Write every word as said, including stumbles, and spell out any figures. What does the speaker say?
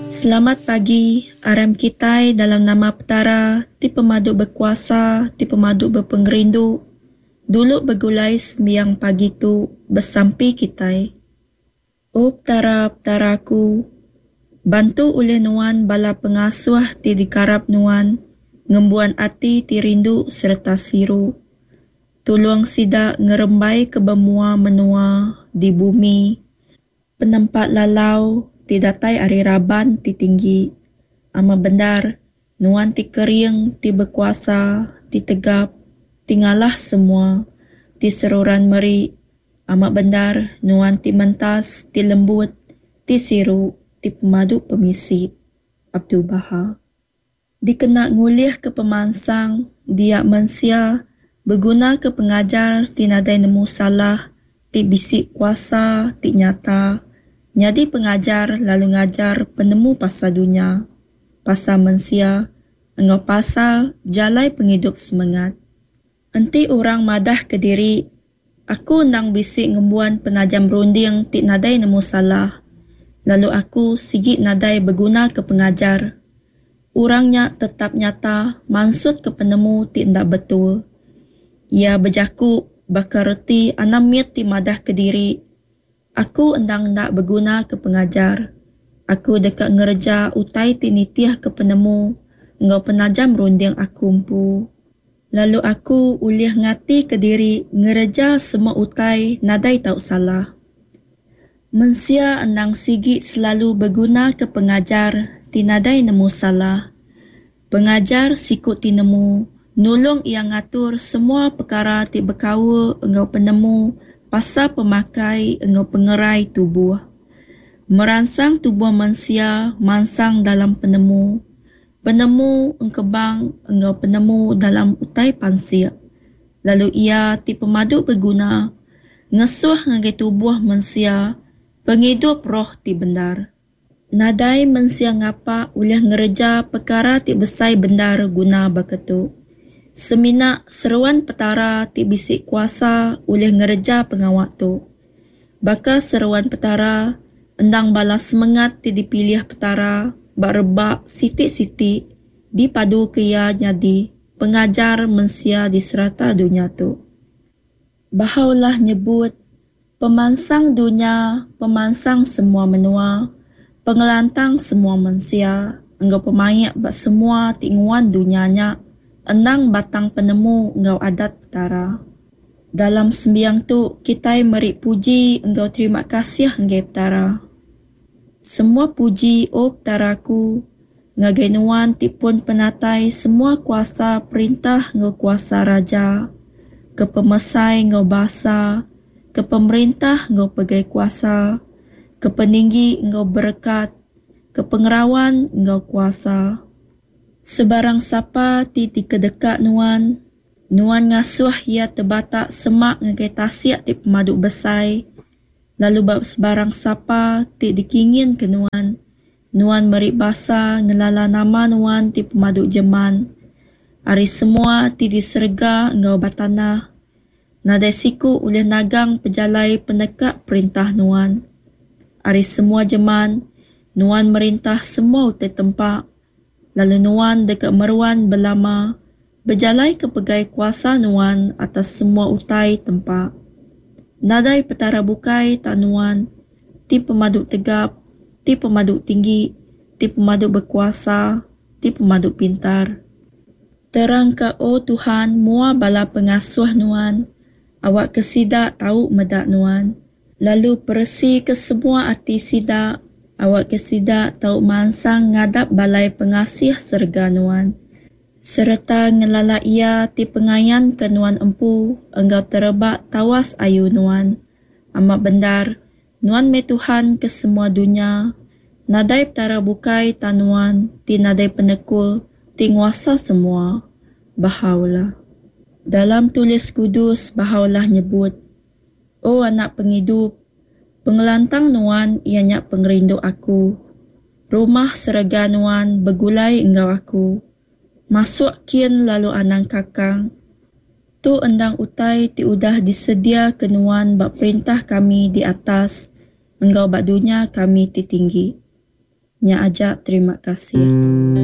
Selamat pagi, aram kitai dalam nama petara, ti pemaduk berkuasa, ti pemaduk berpengerindu. Dulu begulai sembiang pagi tu bersampi kitai. O petara, petaraku, bantu oleh nuan bala pengasuh ti dikarap nuan, ngembuan ati ti rindu serta siru. Tuluang sida ngerembai ke bemua menua di bumi, penempat lalau ti datai ari raban ti tinggi. Ama bendar, nuan ti kering, ti berkuasa, ti tegap, ti ngalah semua, ti seruran meri. Ama bendar, nuan ti mentas, ti lembut, ti siru, ti pemadu pemisi. Abdul Baha. Dikena ngulih ke pemansang, dia mensia, berguna ke pengajar, ti nadai nemu salah, ti bisik kuasa, ti nyata. Nyadi pengajar lalu ngajar penemu pasal dunia, pasal mensia, engau pasal jalai penghidup semangat. Enti orang madah ke diri, aku nang bisik ngembuan penajam runding ti nadai nemu salah, lalu aku sigit nadai berguna ke pengajar. Orangnya tetap nyata, maksud ke penemu ti ndak betul. Ia berjaku bakal reti anam miet ti madah ke diri. Aku endang nak berguna ke pengajar. Aku dekat ngerja utai tinitiah ke penemu, engau penajam runding aku empu. Lalu aku uliah ngati ke diri ngerja semua utai nadai tak salah. Mensia endang sigi selalu berguna ke pengajar, tinadai nemu salah. Pengajar sikut tinemu, nulung ia ngatur semua perkara ti berkawa engau penemu, pasal pemakai engau pengerai tubuh. Merangsang tubuh manusia mansang dalam penemu. Penemu engkebang engau penemu dalam utai pansir. Lalu ia ti pemadu berguna, ngesuh ngagai tubuh manusia, penghidup roh ti bendar. Nadai manusia ngapa uliah ngereja perkara ti besai bendar guna baketu. Seminak seruan petara ti bisik kuasa oleh ngereja pengawak tu. Baka seruan petara, endang balas semangat ti dipilih petara, bak rebak sitik-sitik, dipadu kaya nyadi, pengajar mensia di serata dunia tu. Bahaulah nyebut, pemansang dunia, pemansang semua menua, pengelantang semua mensia, engkau pemayak bak semua tinguan dunianya, endang batang penemu engkau adat petara. Dalam sembiang tu, kita meri puji engkau terima kasih engkau petara. Semua puji, oh petaraku, ngagai nuan tipun penatai semua kuasa perintah engkau kuasa raja, ke pemesai engkau basa, ke pemerintah engkau pegai kuasa, ke peninggi engkau berkat, ke pengerawan engkau kuasa. Sebarang sapa ti ti kedekat nuan, nuan ngasuh ia terbatak semak ngagai tasiak ti pemaduk besai, lalu bab sebarang sapa ti dikingin ke nuan, nuan meri basa ngelala nama nuan ti pemaduk jeman, ari semua ti diserga engkau batanah, nadai siku oleh nagang pejalai penekak perintah nuan. Ari semua jeman, nuan merintah semua utai tempat, lalu nuan dekat meruan belama, berjalai ke pegai kuasa nuan atas semua utai tempat. Nadai petara bukai tak nuan, ti pemaduk tegap, ti pemaduk tinggi, ti pemaduk berkuasa, ti pemaduk pintar. Terang ke oh Tuhan mua bala pengasuh nuan, awak kesidak tahu medak nuan. Lalu persi ke semua hati sidak, awak kesidak tahu mansang ngadap balai pengasih serga nuan. Serta ngelala ia ti pengayan ke nuan empu, engkau terebak tawas ayu nuan. Amat bendar, nuan me Tuhan ke semua dunia, nadai petara bukai tanuan, ti nadai penekul, ti nguasa semua. Bahaulah. Dalam tulis kudus, bahaulah nyebut, oh anak penghidup, pengelantang nuan ianya pengerindu aku. Rumah serega nuan begulai engkau aku. Masuk kian lalu anang kakang. Tu endang utai ti udah disedia kenuan bak perintah kami di atas, engkau bak dunia kami ti tinggi. Nya aja terima kasih.